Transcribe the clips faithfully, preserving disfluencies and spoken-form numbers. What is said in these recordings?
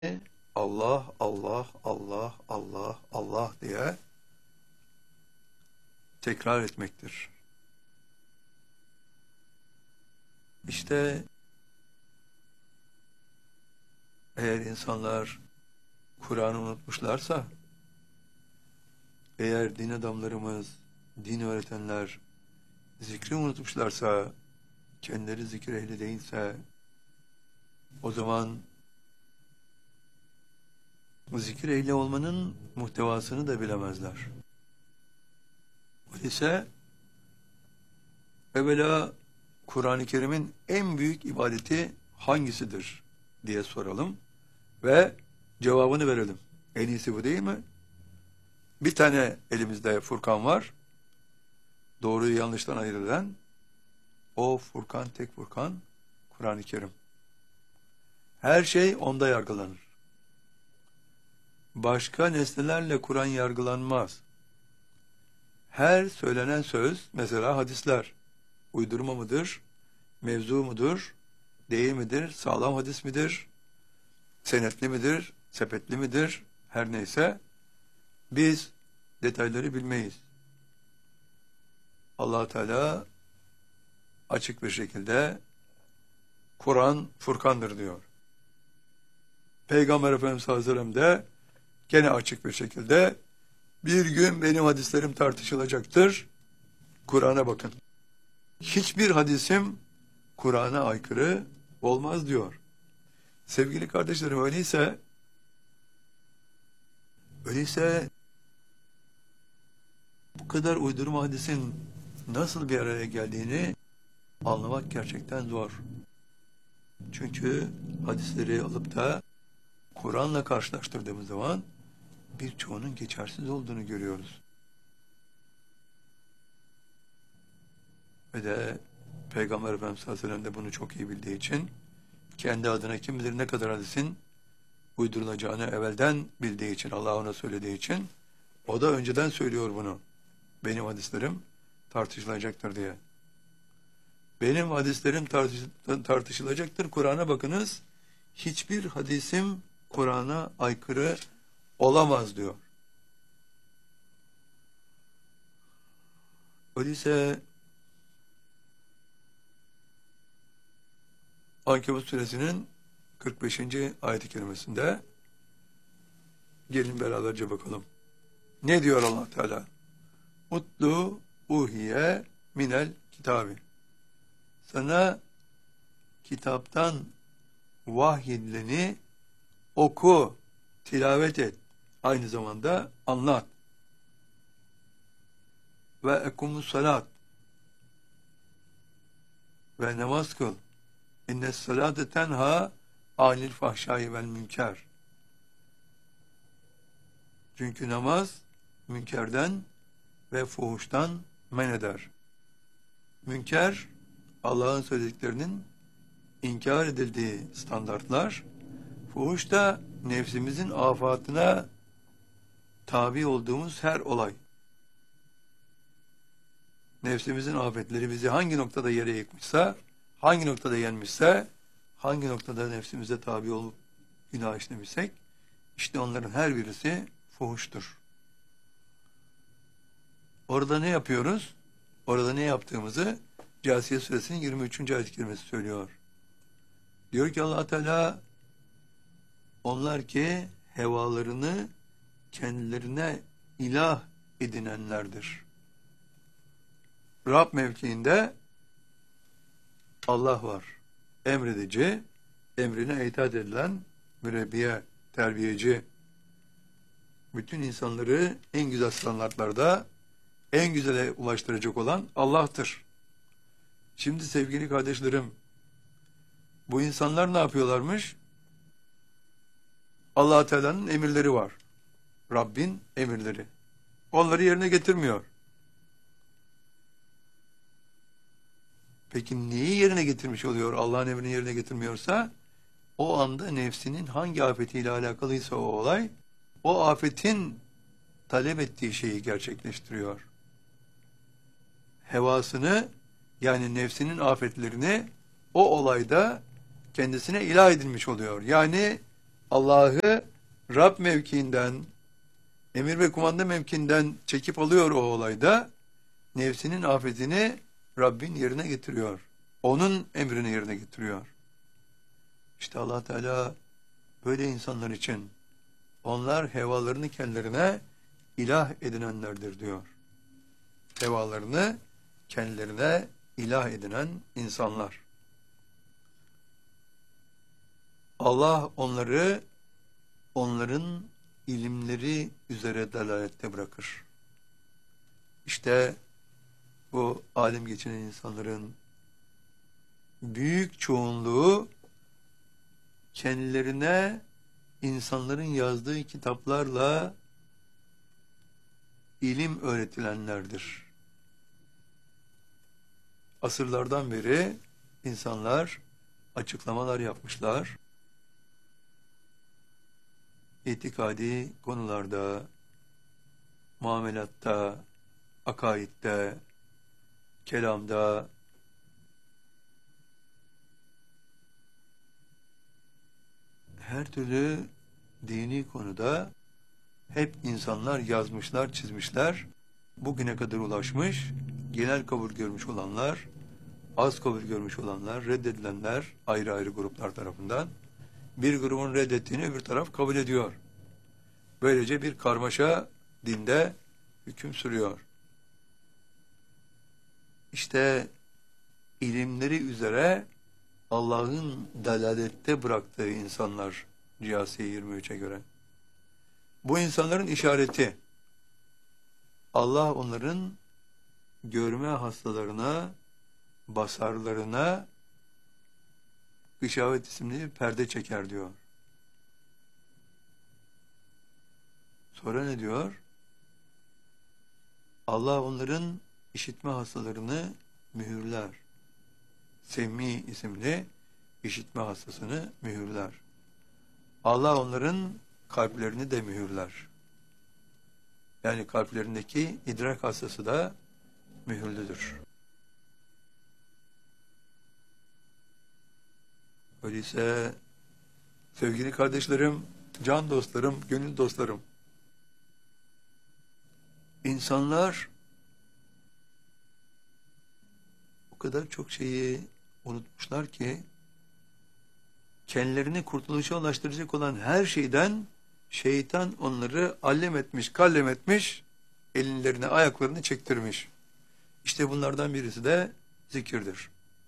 Allah, Allah, Allah, Allah, Allah diye tekrar etmektir. İşte eğer insanlar Kur'an'ı unutmuşlarsa, eğer din adamlarımız, din öğretenler zikri unutmuşlarsa, kendileri zikir ehli değilse, o zaman zikir ehli olmanın muhtevasını da bilemezler. Öyleyse evvela Kur'an-ı Kerim'in en büyük ibadeti hangisidir diye soralım ve cevabını verelim. En iyisi bu değil mi? Bir tane elimizde Furkan var. Doğruyu yanlıştan ayırt eden o Furkan, tek Furkan Kur'an-ı Kerim. Her şey onda yargılanır. Başka nesnelerle Kur'an yargılanmaz. Her söylenen söz, mesela hadisler, uydurma mıdır, mevzu mudur, değil midir, sağlam hadis midir, senetli midir, sepetli midir, her neyse, biz detayları bilmeyiz. Allah Teala açık bir şekilde Kur'an Furkan'dır diyor. Peygamber Efendimiz sallallahu aleyhi ve sellem de gene açık bir şekilde bir gün benim hadislerim tartışılacaktır. Kur'an'a bakın. Hiçbir hadisim Kur'an'a aykırı olmaz diyor. Sevgili kardeşlerim, öyleyse öyleyse bu kadar uydurma hadisin nasıl bir araya geldiğini anlamak gerçekten zor. Çünkü hadisleri alıp da Kur'an'la karşılaştırdığımız zaman birçoğunun geçersiz olduğunu görüyoruz. Ve de Peygamber Efendimiz sallallahu aleyhi ve sellem de bunu çok iyi bildiği için kendi adına kim bilir ne kadar hadisin uydurulacağını evvelden bildiği için, Allah ona söylediği için o da önceden söylüyor bunu. Benim hadislerim tartışılacaktır diye. Benim hadislerim tartış tartışılacaktır. Kur'an'a bakınız. Hiçbir hadisim Kur'an'a aykırı olamaz diyor. Öyleyse Ankebut suresinin kırk beşinci ayet-i kerimesinde gelin beraberce bakalım. Ne diyor Allah Teala? Utlu uhiye minel kitabi. Sana kitaptan vahyedileni oku, tilavet et. Aynı zamanda anlat. Ve ekumus salat. Ve namaz kıl. İnnes salate tenha anil fahşai vel münker. Çünkü namaz münkerden ve fuhuştan men eder. Münker, Allah'ın söylediklerinin inkar edildiği standartlar, fuhuş da nefsimizin afatına tabi olduğumuz her olay. Nefsimizin afetleri bizi hangi noktada yere yıkmışsa, hangi noktada yenmişse, hangi noktada nefsimize tabi olup günah işlemişsek, işte onların her birisi fuhuştur. Orada ne yapıyoruz? Orada ne yaptığımızı Câsiye suresinin yirmi üçüncü ayet-i kerimesi söylüyor. Diyor ki Allah Teala, onlar ki hevalarını kendilerine ilah edinenlerdir. Rab mevkiinde Allah var. Emredici, emrine itaat edilen mürebbiye, terbiyeci. Bütün insanları en güzel standartlarda en güzele ulaştıracak olan Allah'tır. Şimdi sevgili kardeşlerim, bu insanlar ne yapıyorlarmış? Allah Teala'nın emirleri var. Rabbin emirleri. Onları yerine getirmiyor. Peki neyi yerine getirmiş oluyor? Allah'ın emrini yerine getirmiyorsa, o anda nefsinin hangi afetiyle alakalıysa o olay, o afetin talep ettiği şeyi gerçekleştiriyor. Hevasını, yani nefsinin afetlerini o olayda kendisine ilah edilmiş oluyor. Yani Allah'ı Rab mevkiinden, emir ve kumanda mevkiinden çekip alıyor o olayda, nefsinin afetini Rabbin yerine getiriyor. Onun emrini yerine getiriyor. İşte Allah Teala böyle insanlar için, onlar hevalarını kendilerine ilah edinenlerdir diyor. Hevalarını kendilerine ilah edinen insanlar. Allah onları onların ilimleri üzere delalette bırakır. İşte bu alim geçinen insanların büyük çoğunluğu kendilerine insanların yazdığı kitaplarla ilim öğretilenlerdir. Asırlardan beri insanlar açıklamalar yapmışlar. İtikadi konularda, muamelatta, akaidde, kelamda, her türlü dini konuda hep insanlar yazmışlar, çizmişler. Bugüne kadar ulaşmış, genel kabul görmüş olanlar, az kabul görmüş olanlar, reddedilenler ayrı ayrı gruplar tarafından. Bir grubun reddettiğini öbür taraf kabul ediyor. Böylece bir karmaşa dinde hüküm sürüyor. İşte ilimleri üzere Allah'ın dalalette bıraktığı insanlar Cihaz-ı yirmi üçe göre. Bu insanların işareti, Allah onların görme hastalarına, basarlarına gışavet isimli bir perde çeker diyor. Sonra ne diyor? Allah onların işitme hastalarını mühürler. Semmi isimli işitme hastasını mühürler. Allah onların kalplerini de mühürler. Yani kalplerindeki idrak hastası da mühürlüdür. Öyleyse sevgili kardeşlerim, can dostlarım, gönül dostlarım, insanlar o kadar çok şeyi unutmuşlar ki kendilerini kurtuluşa ulaştıracak olan her şeyden şeytan onları allem etmiş, kallem etmiş, ellerine ayaklarını çektirmiş. İşte bunlardan birisi de zikirdir.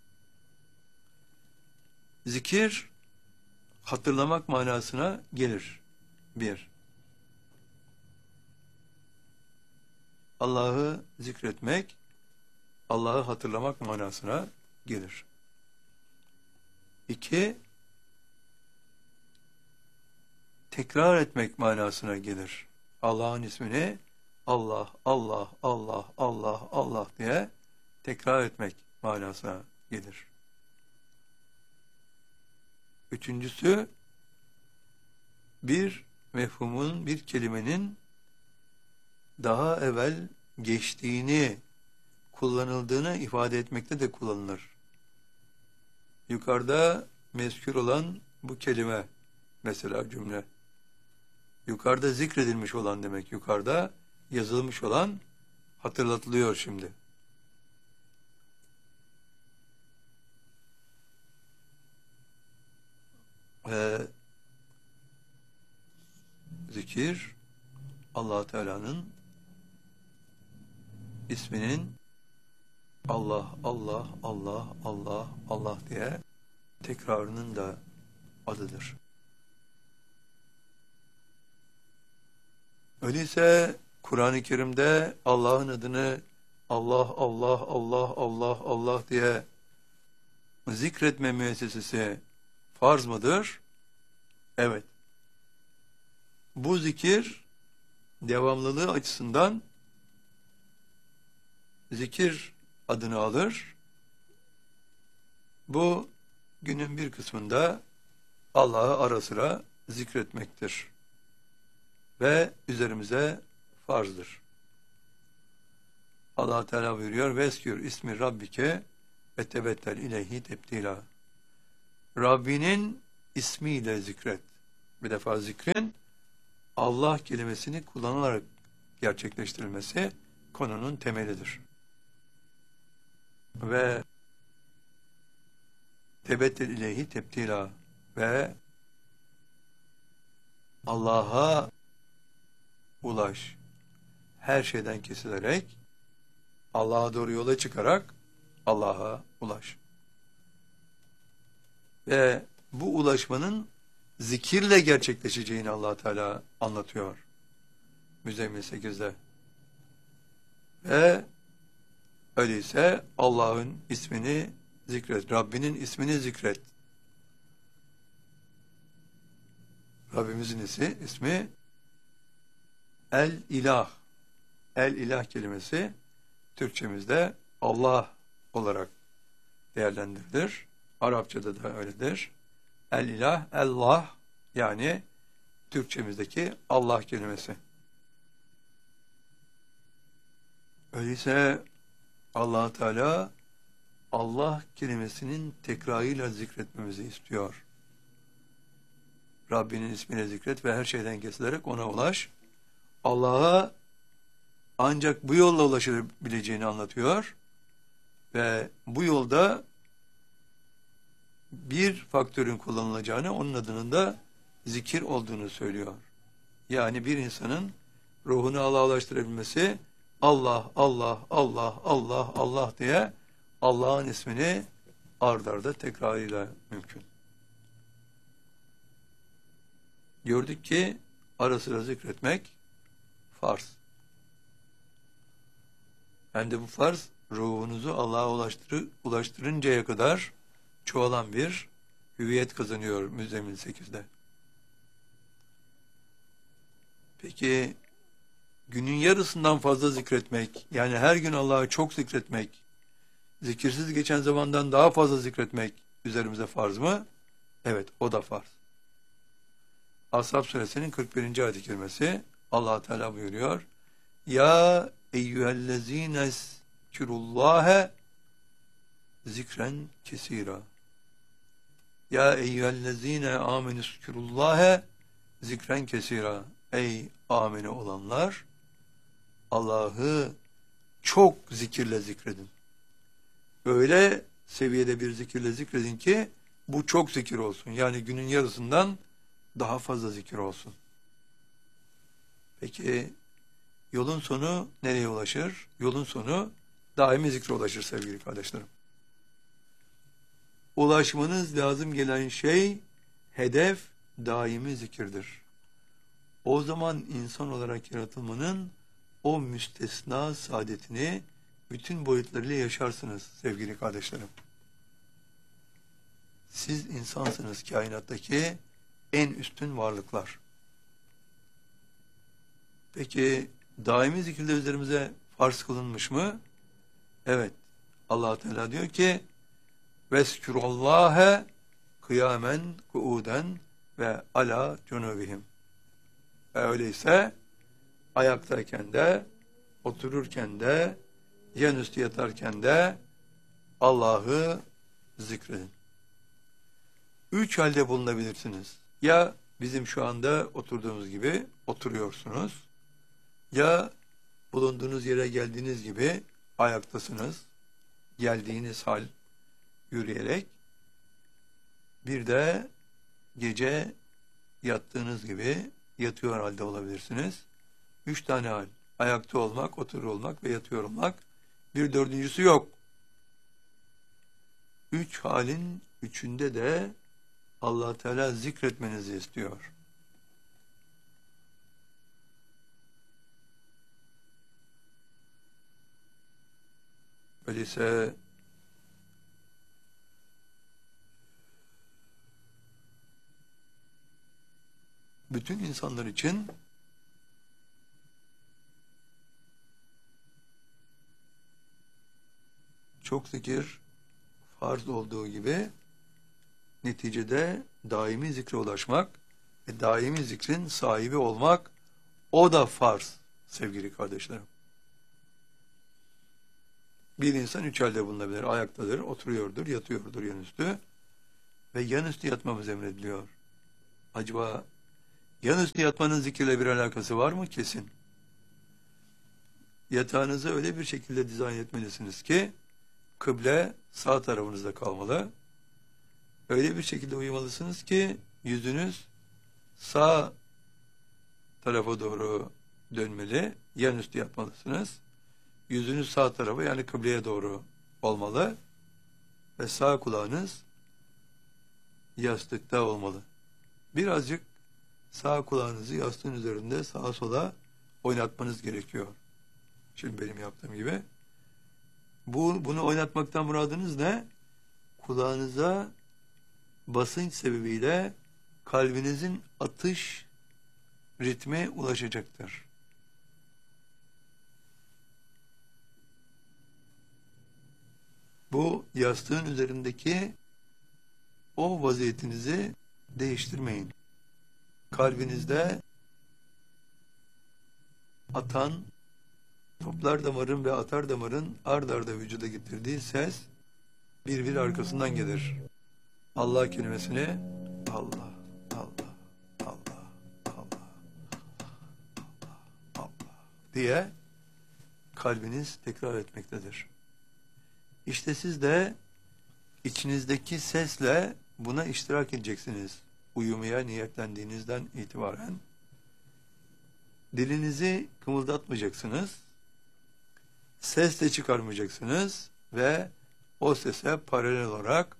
Zikir, hatırlamak manasına gelir. Bir, Allah'ı zikretmek, Allah'ı hatırlamak manasına gelir. İki, tekrar etmek manasına gelir. Allah'ın ismini Allah, Allah, Allah, Allah, Allah diye tekrar etmek manasına gelir. Üçüncüsü, bir mefhumun, bir kelimenin daha evvel geçtiğini, kullanıldığını ifade etmekte de kullanılır. Yukarıda mezkür olan bu kelime, mesela cümle. Yukarıda zikredilmiş olan demek, yukarıda yazılmış olan hatırlatılıyor şimdi. Ve zikir, Allah Teala'nın isminin Allah, Allah, Allah, Allah, Allah diye tekrarının da adıdır. Öyleyse Kur'an-ı Kerim'de Allah'ın adını Allah, Allah, Allah, Allah, Allah diye zikretme müessesesi farz mıdır? Evet. Bu zikir devamlılığı açısından zikir adını alır. Bu günün bir kısmında Allah'ı ara sıra zikretmektir. Ve üzerimize farzdır. Allah Teala buyuruyor: "Veskür ismi rabbike ve tebettel ileyhi tebdila." Rabbinin ismiyle zikret Bir defa zikrin Allah kelimesini kullanılarak gerçekleştirilmesi konunun temelidir. Ve tebettel ileyhi tebtila ve Allah'a ulaş. Her şeyden kesilerek Allah'a doğru yola çıkarak Allah'a ulaş. Ve bu ulaşmanın zikirle gerçekleşeceğini Allah Teala anlatıyor. Müzzemmil sekizde. Ve öyleyse Allah'ın ismini zikret. Rabbinin ismini zikret. Rabbimizin ismi, ismi El-İlah. El-İlah kelimesi Türkçemizde Allah olarak değerlendirilir. Arapçada da öyledir. El-İlah, Allah yani Türkçemizdeki Allah kelimesi. Öyleyse Allah Teala Allah kelimesinin tekrarıyla zikretmemizi istiyor. Rabbinin ismini zikret ve her şeyden kesilerek ona ulaş. Allah'a ancak bu yolla ulaşabileceğini anlatıyor ve bu yolda bir faktörün kullanılacağını, onun adının da zikir olduğunu söylüyor. Yani bir insanın ruhunu Allah'a ulaştırabilmesi Allah, Allah, Allah, Allah, Allah diye Allah'ın ismini ard arda tekrarıyla mümkün. Gördük ki ara sıra zikretmek farz. Hem de bu farz ruhunuzu Allah'a ulaştır ulaştırıncaya kadar çoğalan bir hüviyet kazanıyor Müzzemmil sekizde. Peki günün yarısından fazla zikretmek, yani her gün Allah'ı çok zikretmek, zikirsiz geçen zamandan daha fazla zikretmek üzerimize farz mı? Evet, o da farz. Ashab suresinin kırk birinci ayet-i kerimesi Allah Teala buyuruyor. Ya eyyühellezîne zkirullâhe zikren kesîrâ. Ya eyyühellezîne âmenü zkirullâhe zikren kesîrâ. Ey amine olanlar, Allah'ı çok zikirle zikredin. Öyle seviyede bir zikirle zikredin ki bu çok zikir olsun. Yani günün yarısından daha fazla zikir olsun. Peki yolun sonu nereye ulaşır? Yolun sonu daimi zikre ulaşır sevgili kardeşlerim. Ulaşmanız lazım gelen şey, hedef daimi zikirdir. O zaman insan olarak yaratılmanın o müstesna saadetini bütün boyutlarıyla yaşarsınız sevgili kardeşlerim. Siz insansınız, kainattaki en üstün varlıklar. Peki daimi zikirde üzerimize farz kılınmış mı? Evet. Allah Teala diyor ki veskürullâhe kıyamen kuuden ve ala cunubihim. Ve öyleyse ayaktayken de, otururken de, yanüstü yatarken de Allah'ı zikredin. Üç halde bulunabilirsiniz. Ya bizim şu anda oturduğumuz gibi oturuyorsunuz, ya bulunduğunuz yere geldiğiniz gibi ayaktasınız, geldiğiniz hal yürüyerek, bir de gece yattığınız gibi yatıyor halde olabilirsiniz. Üç tane hal. Ayakta olmak, oturur olmak ve yatıyor olmak. Bir dördüncüsü yok. Üç halin üçünde de Allah Teala zikretmenizi istiyor. Öyleyse bütün insanlar için çok zikir farz olduğu gibi neticede daimi zikre ulaşmak ve daimi zikrin sahibi olmak, o da farz sevgili kardeşlerim. Bir insan üç halde bulunabilir. Ayaktadır, oturuyordur, yatıyordur yanüstü ve yanüstü yatmamız emrediliyor. Acaba Yanüstü yatmanın zikirle bir alakası var mı? Kesin. Yatağınızı öyle bir şekilde dizayn etmelisiniz ki kıble sağ tarafınızda kalmalı. Öyle bir şekilde uyumalısınız ki yüzünüz sağ tarafa doğru dönmeli. Yanüstü yatmalısınız. Yüzünüz sağ tarafa, yani kıbleye doğru olmalı. Ve sağ kulağınız yastıkta olmalı. Birazcık sağ kulağınızı yastığın üzerinde sağa sola oynatmanız gerekiyor. Şimdi benim yaptığım gibi. Bu, bunu oynatmaktan muradınız ne? Kulağınıza basınç sebebiyle kalbinizin atış ritmi ulaşacaktır. Bu yastığın üzerindeki o vaziyetinizi değiştirmeyin. Kalbinizde atan, toplar damarın ve atar damarın ard arda vücuda getirdiği ses birbiri arkasından gelir. Allah kelimesini Allah, Allah, Allah, Allah, Allah, Allah diye kalbiniz tekrar etmektedir. İşte siz de içinizdeki sesle buna iştirak edeceksiniz. Uyumaya niyetlendiğinizden itibaren dilinizi kımıldatmayacaksınız, ses de çıkarmayacaksınız ve o sese paralel olarak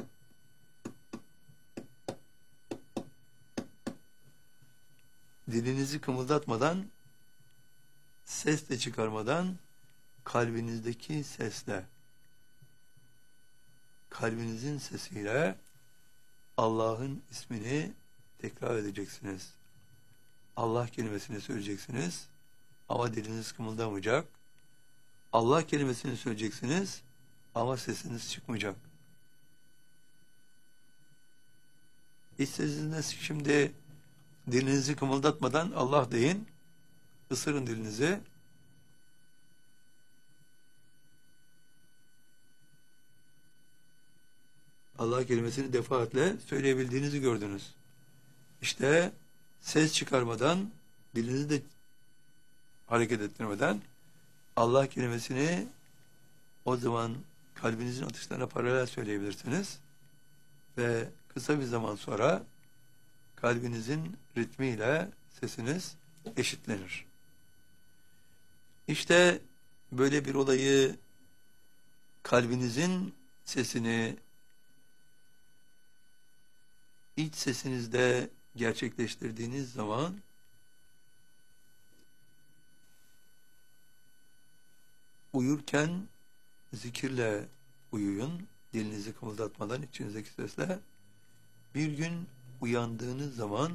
dilinizi kımıldatmadan, ses de çıkarmadan kalbinizdeki sesle, kalbinizin sesiyle Allah'ın ismini tekrar edeceksiniz. Allah kelimesini söyleyeceksiniz ama diliniz kımıldamayacak. Allah kelimesini söyleyeceksiniz ama sesiniz çıkmayacak. İç sesinizde şimdi dilinizi kımıldatmadan Allah deyin. Isırın dilinizi. Allah kelimesini defaatle söyleyebildiğinizi gördünüz. İşte ses çıkarmadan, dilinizi de hareket ettirmeden Allah kelimesini o zaman kalbinizin atışlarına paralel söyleyebilirsiniz. Ve kısa bir zaman sonra kalbinizin ritmiyle sesiniz eşitlenir. İşte böyle bir olayı, kalbinizin sesini iç sesinizde gerçekleştirdiğiniz zaman uyurken zikirle uyuyun, dilinizi kımıldatmadan içinizdeki sesle. Bir gün uyandığınız zaman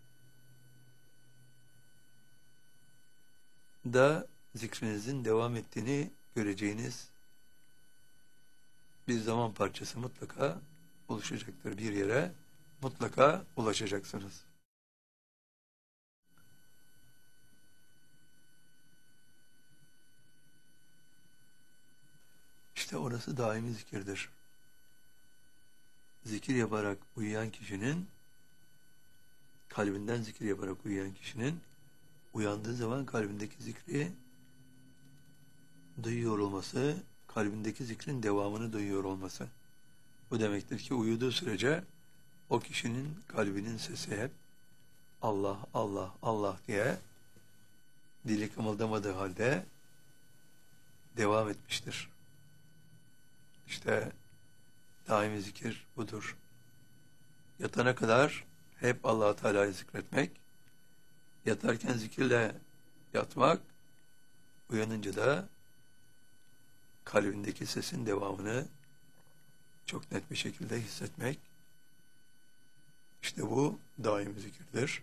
da zikrinizin devam ettiğini göreceğiniz bir zaman parçası mutlaka oluşacaktır. Bir yere mutlaka ulaşacaksınız. İşte orası daimi zikirdir. Zikir yaparak uyuyan kişinin, kalbinden zikir yaparak uyuyan kişinin uyandığı zaman kalbindeki zikri duyuyor olması, kalbindeki zikrin devamını duyuyor olması. Bu demektir ki uyuduğu sürece o kişinin kalbinin sesi hep Allah, Allah, Allah diye dili kımıldamadığı halde devam etmiştir. İşte daimi zikir budur. Yatana kadar hep Allah-u Teala'yı zikretmek, yatarken zikirle yatmak, uyanınca da kalbindeki sesin devamını çok net bir şekilde hissetmek. İşte bu daimi zikirdir.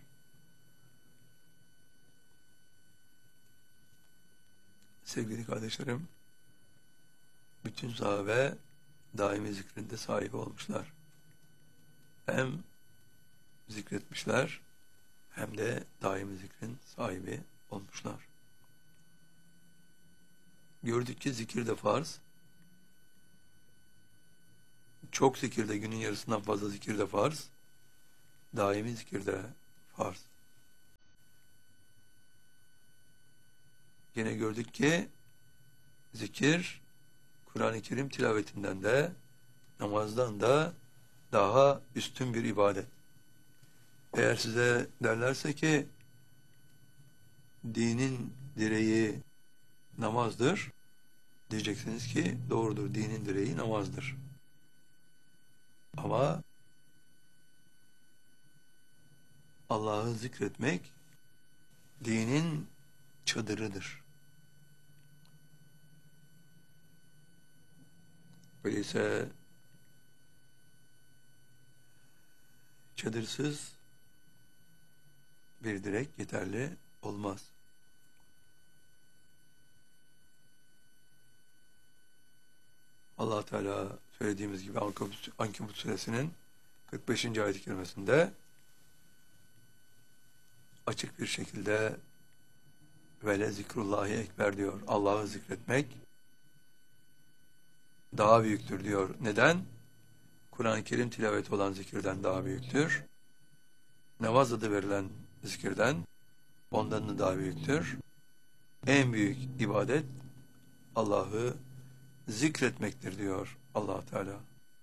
Sevgili kardeşlerim, bütün sahabe daimi zikrinde sahibi olmuşlar. Hem zikretmişler hem de daimi zikrin sahibi olmuşlar. Gördük ki zikir de farz. Çok zikir de, günün yarısından fazla zikir de farz. Daimi zikir de farz. Yine gördük ki zikir Kur'an-ı Kerim tilavetinden de namazdan da daha üstün bir ibadet. Eğer size derlerse ki dinin direği namazdır, diyeceksiniz ki doğrudur, dinin direği namazdır. Ama Allah'ı zikretmek dinin çadırıdır. Öyleyse çadırsız bir direk yeterli olmaz. Allah Teala söylediğimiz gibi Ankebut, Ankebut suresinin kırk beşinci ayet-i kerimesinde açık bir şekilde vele zikrullahi ekber diyor. Allah'ı zikretmek daha büyüktür diyor. Neden? Kur'an-ı Kerim tilaveti olan zikirden daha büyüktür. Namaz adı verilen zikirden ondan da daha büyüktür. En büyük ibadet Allah'ı zikretmektir diyor Allah Teala.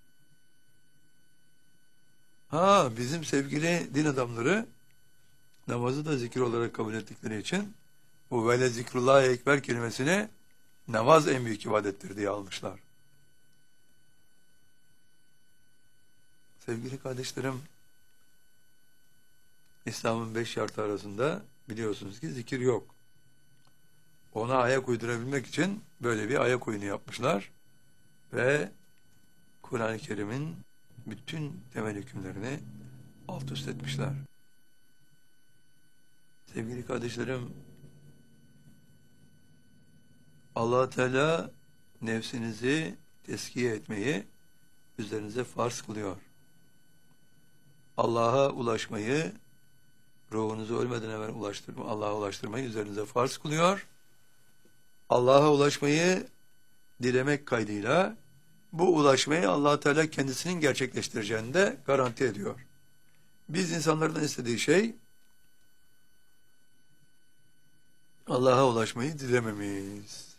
Ha, bizim sevgili din adamları namazı da zikir olarak kabul ettikleri için bu vele zikrullahi ekber kelimesini namaz en büyük ibadettir diye almışlar. Sevgili kardeşlerim, İslam'ın beş şartı arasında biliyorsunuz ki zikir yok. Ona ayak uydurabilmek için böyle bir ayak oyunu yapmışlar ve Kur'an-ı Kerim'in bütün temel hükümlerini alt üst etmişler. Sevgili kardeşlerim, Allah Teala nefsinizi teskiye etmeyi üzerinize farz kılıyor. Allah'a ulaşmayı, ruhunuzu ölmeden evvel ulaştırma, Allah'a ulaştırmayı üzerinize farz kılıyor. Allah'a ulaşmayı dilemek kaydıyla bu ulaşmayı Allah Teala kendisinin gerçekleştireceğini de garanti ediyor. Biz insanlardan istediği şey Allah'a ulaşmayı dilememiz.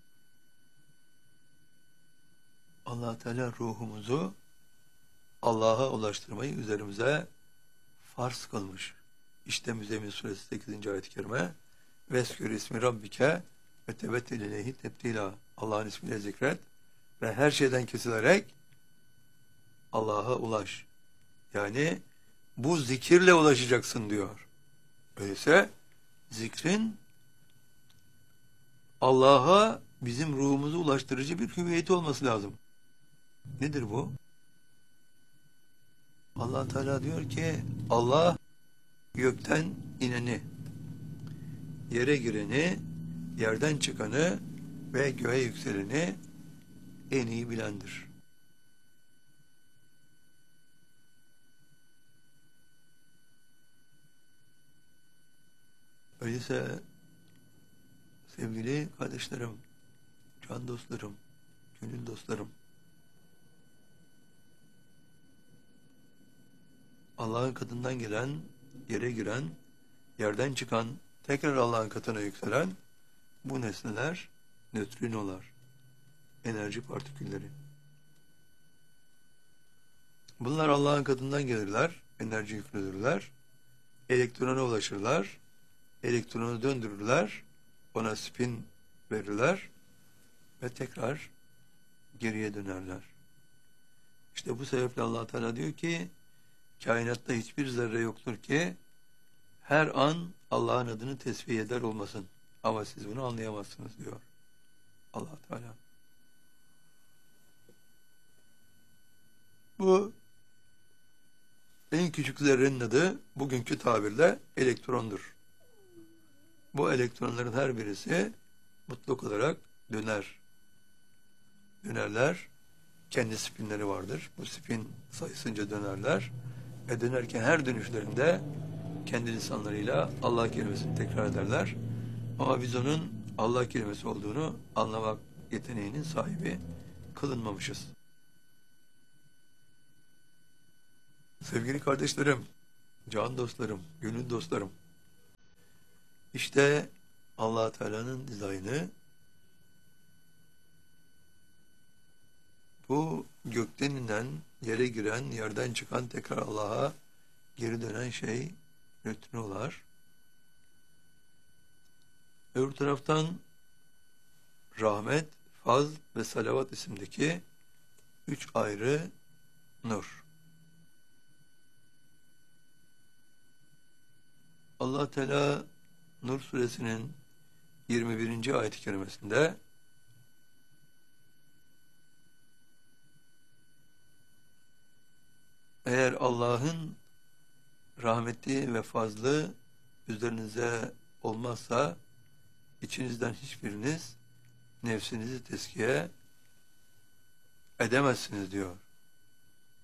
Allah Teala ruhumuzu Allah'a ulaştırmayı üzerimize farz kılmış. İşte Müzzemmil suresi sekizinci ayet-i kerime Veskür ismi rabbike ve tebettel ileyhi tebtila. Allah'ın ismiyle zikret ve her şeyden kesilerek Allah'a ulaş. Yani bu zikirle ulaşacaksın diyor. Öyleyse zikrin Allah'a bizim ruhumuzu ulaştırıcı bir hüviyeti olması lazım. Nedir bu? Allah Teala diyor ki Allah gökten ineni, yere gireni, yerden çıkanı ve göğe yükseleni en iyi bilendir. Öyleyse sevgili kardeşlerim, can dostlarım, gönül dostlarım, Allah'ın katından gelen, yere giren, yerden çıkan, tekrar Allah'ın katına yükselen bu nesneler nötrinolar, enerji partikülleri. Bunlar Allah'ın katından gelirler, enerji yüklüdürler, elektrona ulaşırlar, elektronu döndürürler, ona spin verirler ve tekrar geriye dönerler. İşte bu sebeple Allah Teala diyor ki kainatta hiçbir zerre yoktur ki her an Allah'ın adını tesbih eder olmasın. Ama siz bunu anlayamazsınız diyor Allah Teala. Bu en küçük zerrenin adı bugünkü tabirle elektrondur. Bu elektronların her birisi mutlak olarak döner. Dönerler. Kendi spinleri vardır. Bu spin sayısınca dönerler. Ve dönerken her dönüşlerinde kendi lisanlarıyla Allah kelimesini tekrar ederler. Ama biz onun Allah kelimesi olduğunu anlamak yeteneğinin sahibi kılınmamışız. Sevgili kardeşlerim, can dostlarım, gönül dostlarım, İşte Allah Teala'nın dizaynı. Bu gökten inen, yere giren, yerden çıkan, tekrar Allah'a geri dönen şey nötrinolar. Öbür taraftan rahmet, faz ve salavat isimdeki üç ayrı nur. Allah Teala Nur suresinin yirmi birinci ayet-i kerimesinde eğer Allah'ın rahmeti ve fazlı üzerinize olmazsa içinizden hiçbiriniz nefsinizi tezkiye edemezsiniz diyor.